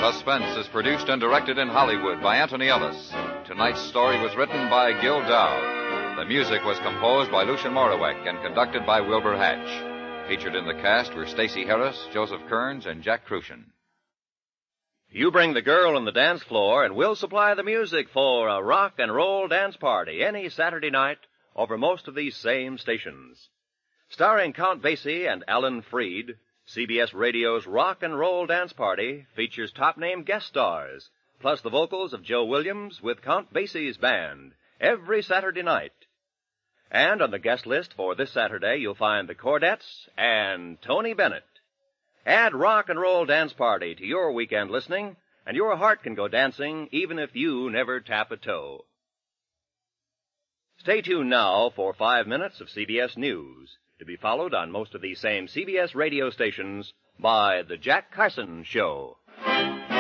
Suspense is produced and directed in Hollywood by Anthony Ellis. Tonight's story was written by Gil Dow. The music was composed by Lucien Morawek and conducted by Wilbur Hatch. Featured in the cast were Stacey Harris, Joseph Kearns, and Jack Crucian. You bring the girl on the dance floor, and we'll supply the music for a rock and roll dance party any Saturday night over most of these same stations. Starring Count Basie and Alan Freed, CBS Radio's Rock and Roll Dance Party features top-name guest stars, plus the vocals of Joe Williams with Count Basie's band, every Saturday night. And on the guest list for this Saturday, you'll find the Chordettes and Tony Bennett. Add Rock and Roll Dance Party to your weekend listening, and your heart can go dancing even if you never tap a toe. Stay tuned now for 5 minutes of CBS News, to be followed on most of these same CBS radio stations by The Jack Carson Show.